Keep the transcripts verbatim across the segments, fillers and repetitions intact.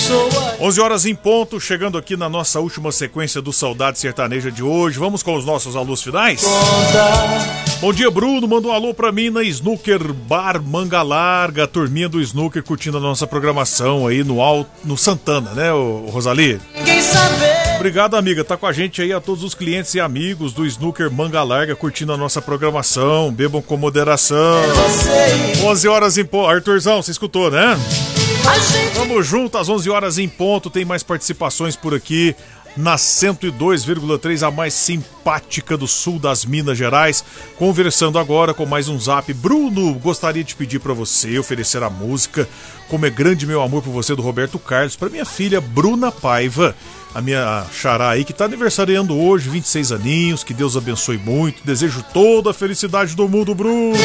onze horas em ponto, chegando aqui na nossa última sequência do Saudade Sertaneja de hoje. Vamos com os nossos alôs finais? Bom dia, Bruno. Manda um alô pra mim na Snooker Bar Manga Larga, a turminha do Snooker curtindo a nossa programação aí no Alto, no Santana, né, ô, Rosali? Obrigado, amiga. Tá com a gente aí, a todos os clientes e amigos do Snooker Manga Larga curtindo a nossa programação. Bebam com moderação. onze horas em ponto. Arthurzão, você escutou, né? Vamos junto, às onze horas em ponto. Tem mais participações por aqui na cento e dois vírgula três, a mais simpática do sul das Minas Gerais. Conversando agora com mais um zap. Bruno, gostaria de pedir pra você oferecer a música Como é Grande Meu Amor por Você, do Roberto Carlos, pra minha filha Bruna Paiva, a minha xará aí, que tá aniversariando hoje, vinte e seis aninhos. Que Deus abençoe muito. Desejo toda a felicidade do mundo, Bruno.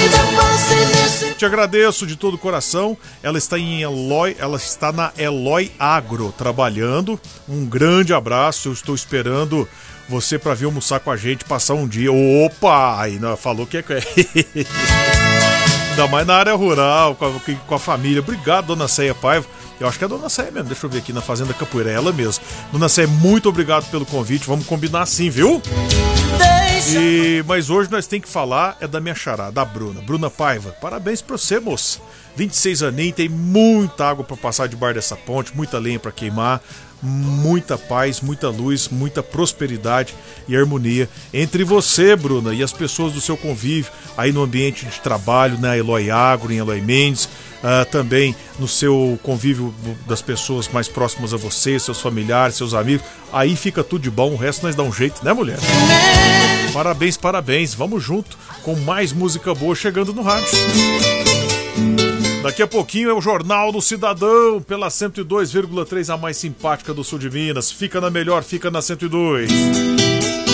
Te agradeço de todo o coração. Ela está em Eloy, ela está na Eloy Agro, trabalhando. Um grande abraço. Eu estou esperando você para vir almoçar com a gente, passar um dia. Opa! Aí não, falou que é... Ainda mais na área rural, com a, com a família. Obrigado, dona Ceia Paiva. Eu acho que é a dona Ceia mesmo, deixa eu ver aqui na Fazenda Capoeira, é ela mesmo. Dona Ceia, muito obrigado pelo convite, vamos combinar assim, viu? E, mas hoje nós temos que falar é da minha xará, da Bruna. Bruna Paiva, parabéns pra você, moça. vinte e seis aninhos, tem muita água pra passar debaixo dessa ponte, muita lenha pra queimar, muita paz, muita luz, muita prosperidade e harmonia entre você, Bruna, e as pessoas do seu convívio aí no ambiente de trabalho, na Eloy Agro, em Eloy Mendes, uh, também no seu convívio das pessoas mais próximas a você, seus familiares, seus amigos. Aí fica tudo de bom, o resto nós dá um jeito, né, mulher? Parabéns, parabéns, vamos junto com mais música boa chegando no rádio. Daqui a pouquinho é o Jornal do Cidadão, pela cento e dois vírgula três, a mais simpática do sul de Minas. Fica na melhor, fica na cento e dois.